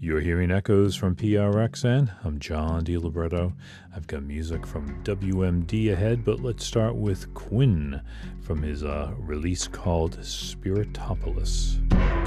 You're hearing echoes from PRXN. I'm John DiLibretto. I've got music from WMD ahead, but let's start with Quinn from his release called Spiritopolis.